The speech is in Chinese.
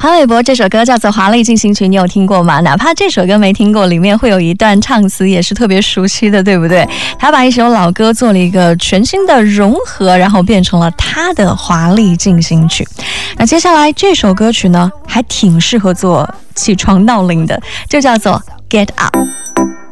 潘玮柏这首歌叫做《华丽进行曲》，你有听过吗？哪怕这首歌没听过，里面会有一段唱词也是特别熟悉的，对不对？他把一首老歌做了一个全新的融合，然后变成了他的《华丽进行曲》。那接下来这首歌曲呢，还挺适合做起床闹铃的，就叫做 Get Up。